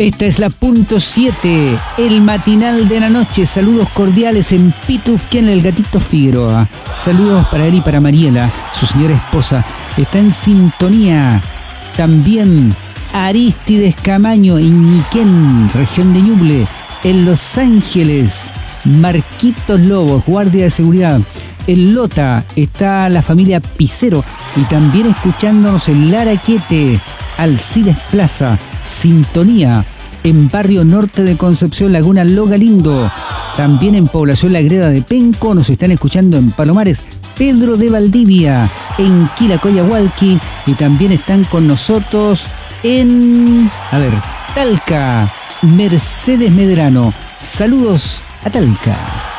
Esta es la punto 7, el matinal de la noche. Saludos cordiales en Pitufquén, el Gatito Figueroa. Saludos para él y para Mariela, su señora esposa. Está en sintonía. También Aristides Camaño, Iñiquén, región de Ñuble. En Los Ángeles, Marquitos Lobos, guardia de seguridad. En Lota está la familia Picero y también escuchándonos en Laraquete, Alcides Plaza, sintonía en Barrio Norte de Concepción, Laguna Lo Galindo. También en Población La Greda de Penco nos están escuchando en Palomares, Pedro de Valdivia, en Quilacoyahualqui, y también están con nosotros en, Talca, Mercedes Medrano. Saludos a Talca.